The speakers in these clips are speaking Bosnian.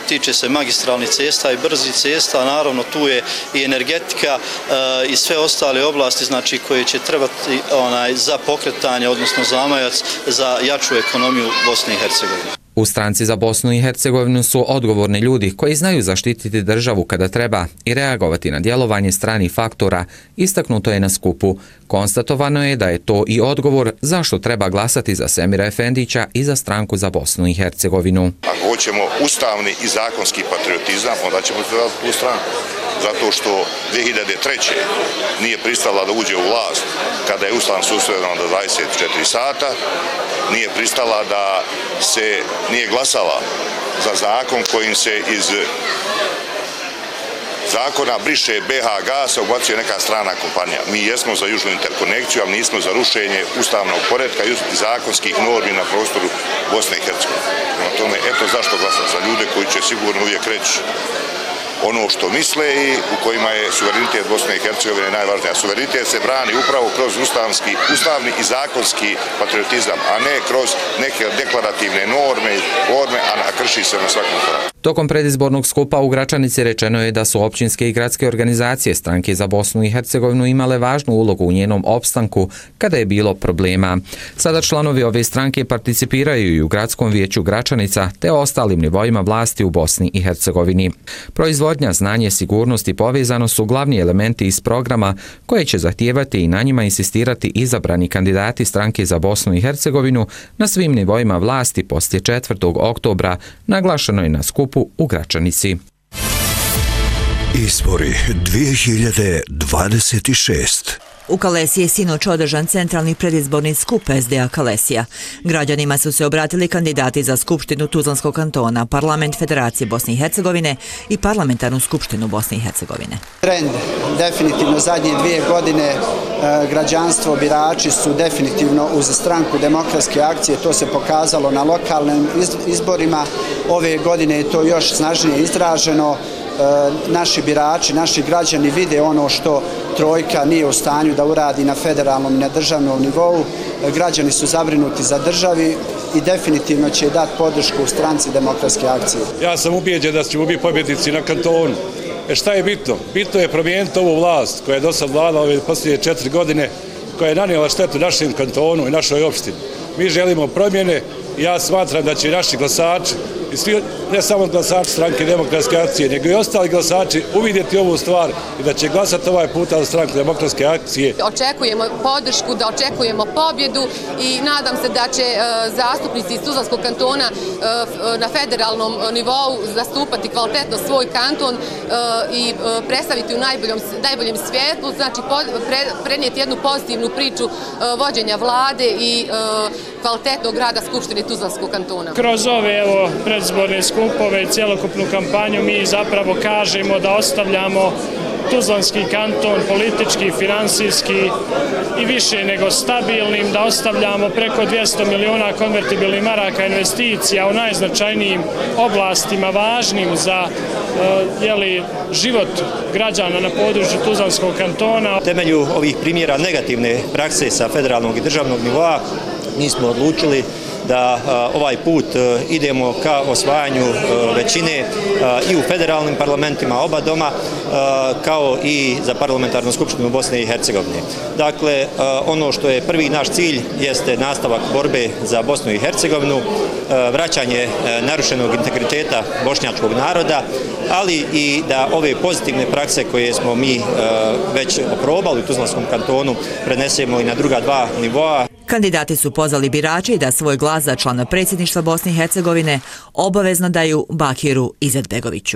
tiče se magistralnih cesta i brzih cesta, naravno tu je i energetika i sve ostale oblasti, znači koje će trebati za pokretanje, odnosno zamajac za jaču ekonomiju Bosne i Hercegovine. U Stranci za Bosnu i Hercegovinu su odgovorni ljudi koji znaju zaštititi državu kada treba i reagovati na djelovanje stranih faktora, istaknuto je na skupu. Konstatovano je da je to i odgovor zašto treba glasati za Semira Efendića i za Stranku za Bosnu i Hercegovinu. Ako hoćemo ustavni i zakonski patriotizam, onda ćemo glasati tu stranku. Zato što 2003. nije pristala da uđe u vlast kada je Ustav susredan do 24 sata, nije pristala da se nije glasala za zakon kojim se iz zakona briše BH Gas, ubacuje neka strana kompanija. Mi jesmo za južnu interkonekciju, ali nismo za rušenje ustavnog poretka i zakonskih normi na prostoru Bosne i Hercegovine. Prema tome, eto zašto glasam za ljude koji će sigurno uvijek reći ono što misle i u kojima je suverenitet Bosne i Hercegovine najvažnija. Suverenitet se brani upravo kroz ustavni i zakonski patriotizam, a ne kroz neke deklarativne norme, a krši se na svakom koraku. Tokom predizbornog skupa u Gračanici rečeno je da su općinske i gradske organizacije Stranke za Bosnu i Hercegovinu imale važnu ulogu u njenom opstanku kada je bilo problema. Sada članovi ove stranke participiraju i u Gradskom vijeću Gračanica te ostalim nivoima vlasti u Bosni i Hercegovini. Proizvodnja, znanje, sigurnost i povezanost su glavni elementi iz programa koje će zahtijevati i na njima insistirati izabrani kandidati Stranke za Bosnu i Hercegovinu na svim nivoima vlasti poslije 4. oktobra, naglašeno je na skupu u Gračanici. Izbori 2026. U Kalesiji je sinoć održan centralni predizborni skup SDA Kalesija. Građanima su se obratili kandidati za Skupštinu Tuzlanskog kantona, Parlament Federacije Bosne i Hercegovine i Parlamentarnu skupštinu Bosne i Hercegovine. Trend, definitivno zadnje 2 godine građanstvo, birači su definitivno uz Stranku demokratske akcije, to se pokazalo na lokalnim izborima. Ove godine je to još snažnije izraženo. Naši birači, naši građani vide ono što trojka nije u stanju da uradi na federalnom i na državnom nivou. Građani su zabrinuti za državi i definitivno će dati podršku Stranci demokratske akcije. Ja sam ubijeđen da ćemo biti pobjednici na kantonu. Šta je bitno? Bitno je promijeniti ovu vlast koja je do sad vladala ove posljednje 4 godine, koja je nanijela štetu našem kantonu i našoj opštini. Mi želimo promjene i ja smatram da će naši glasači, i svi, ne samo glasači Stranke demokratske akcije, nego i ostali glasači uvidjeti ovu stvar i da će glasati ovaj puta za Stranku demokratske akcije. Očekujemo podršku, da očekujemo pobjedu i nadam se da će zastupnici iz Tuzlanskog kantona na federalnom nivou zastupati kvalitetno svoj kanton i predstaviti u najboljem svijetlu, znači prenijeti jednu pozitivnu priču vođenja vlade i kvalitetnog rada Skupštine Tuzlanskog kantona. Kroz ove predizborne skupove i cjelokupnu kampanju mi zapravo kažemo da ostavljamo Tuzlanski kanton politički, finansijski i više nego stabilnim, da ostavljamo preko 200 miliona konvertibilnih maraka investicija u najznačajnijim oblastima važnim za život građana na području Tuzlanskog kantona. Na temelju ovih primjera negativne prakse sa federalnog i državnog nivoa mi smo odlučili da ovaj put idemo ka osvajanju većine i u federalnim parlamentima oba doma, kao i za Parlamentarnu skupštinu Bosne i Hercegovine. Dakle, ono što je prvi naš cilj jeste nastavak borbe za Bosnu i Hercegovinu, vraćanje narušenog integriteta bošnjačkog naroda, ali i da ove pozitivne prakse koje smo mi već oprobali u Tuzlanskom kantonu prenesemo i na druga 2 nivoa. Kandidati su pozvali birače da svoj glas za člana predsjedništva Bosne i Hercegovine obavezno daju Bakiru Izetbegoviću.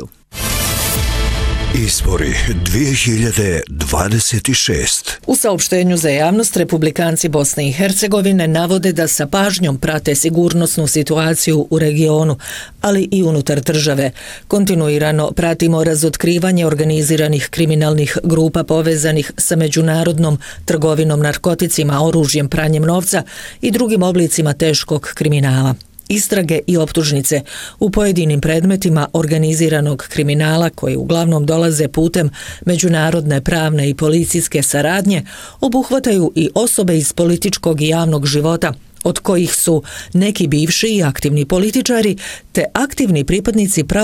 Izbori 2026. U saopštenju za javnost republikanci Bosne i Hercegovine navode da sa pažnjom prate sigurnosnu situaciju u regionu, ali i unutar države. Kontinuirano pratimo razotkrivanje organiziranih kriminalnih grupa povezanih sa međunarodnom trgovinom narkoticima, oružjem, pranjem novca i drugim oblicima teškog kriminala. Istrage i optužnice u pojedinim predmetima organiziranog kriminala koji uglavnom dolaze putem međunarodne pravne i policijske saradnje obuhvataju i osobe iz političkog i javnog života, od kojih su neki bivši i aktivni političari te aktivni pripadnici